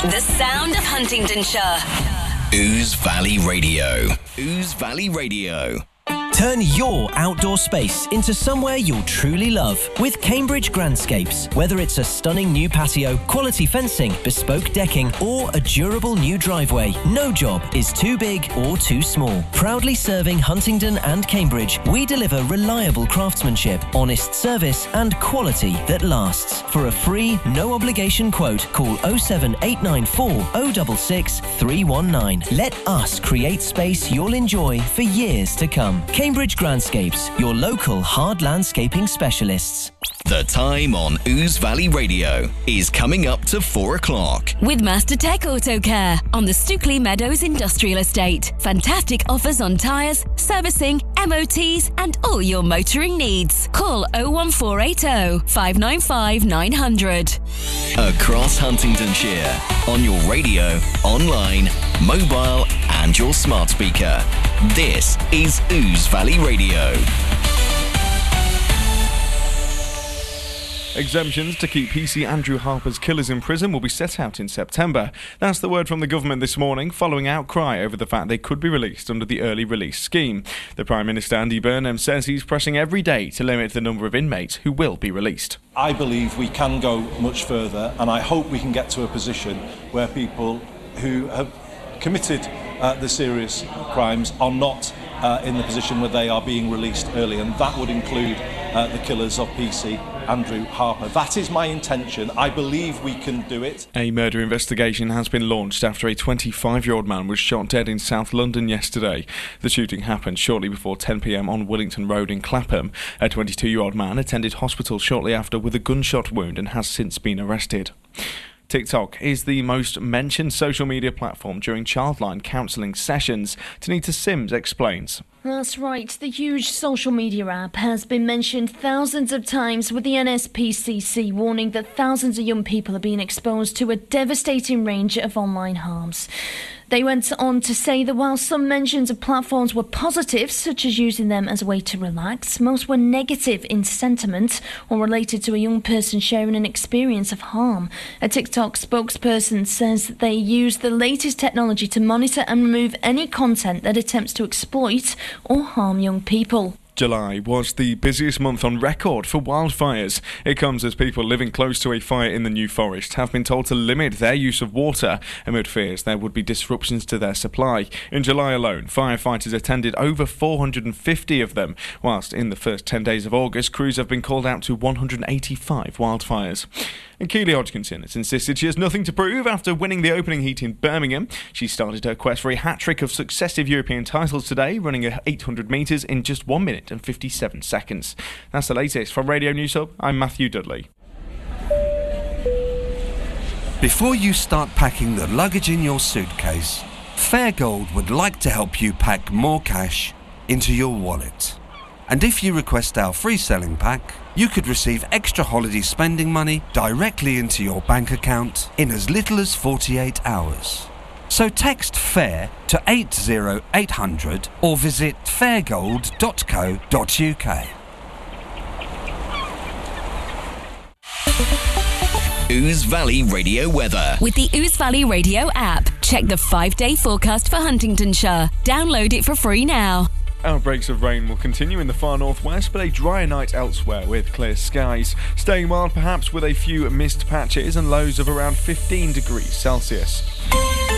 The sound of Huntingdonshire. Ouse Valley Radio. Ouse Valley Radio. Turn your outdoor space into somewhere you'll truly love with Cambridge Grandscapes. Whether it's a stunning new patio, quality fencing, bespoke decking, or a durable new driveway, no job is too big or too small. Proudly serving Huntingdon and Cambridge, we deliver reliable craftsmanship, honest service, and quality that lasts. For a free, no-obligation quote, call 07894 066 319. Let us create space you'll enjoy for years to come. Cambridge Grandscapes, your local hard landscaping specialists. The time on Ouse Valley Radio is coming up to 4 o'clock. With Master Tech Auto Care on the Stookley Meadows Industrial Estate. Fantastic offers on tyres, servicing, MOTs and all your motoring needs. Call 01480 595 900. Across Huntingdonshire, on your radio, online, mobile and your smart speaker. This is Ouse Valley Radio. Exemptions to keep PC Andrew Harper's killers in prison will be set out in September. That's the word from the government this morning, following outcry over the fact they could be released under the early release scheme. The Prime Minister Andy Burnham says he's pressing every day to limit the number of inmates who will be released. I believe we can go much further, and I hope we can get to a position where people who have committed the serious crimes are not in the position where they are being released early, and that would include the killers of PC Andrew Harper. That is my intention. I believe we can do it. A murder investigation has been launched after a 25-year-old man was shot dead in South London yesterday. The shooting happened shortly before 10 p.m. on Willington Road in Clapham. A 22-year-old man attended hospital shortly after with a gunshot wound and has since been arrested. TikTok is the most mentioned social media platform during childline counselling sessions. Tanita Sims explains. That's right. The huge social media app has been mentioned thousands of times, with the NSPCC warning that thousands of young people are being exposed to a devastating range of online harms. They went on to say that while some mentions of platforms were positive, such as using them as a way to relax, most were negative in sentiment or related to a young person sharing an experience of harm. A TikTok spokesperson says that they use the latest technology to monitor and remove any content that attempts to exploit or harm young people. July was the busiest month on record for wildfires. It comes as people living close to a fire in the New Forest have been told to limit their use of water amid fears there would be disruptions to their supply. In July alone, firefighters attended over 450 of them, whilst in the first 10 days of August, crews have been called out to 185 wildfires. And Keely Hodgkinson has insisted she has nothing to prove after winning the opening heat in Birmingham. She started her quest for a hat-trick of successive European titles today, running 800 metres in just 1 minute and 57 seconds. That's the latest from Radio News Hub. I'm Matthew Dudley. Before you start packing the luggage in your suitcase, Fairgold would like to help you pack more cash into your wallet. And if you request our free selling pack, you could receive extra holiday spending money directly into your bank account in as little as 48 hours. So text FAIR to 80800 or visit fairgold.co.uk. Ouse Valley Radio weather. With the Ouse Valley Radio app, check the 5-day forecast for Huntingdonshire. Download it for free now. Outbreaks of rain will continue in the far northwest, but a drier night elsewhere with clear skies. Staying mild perhaps with a few mist patches and lows of around 15 degrees Celsius.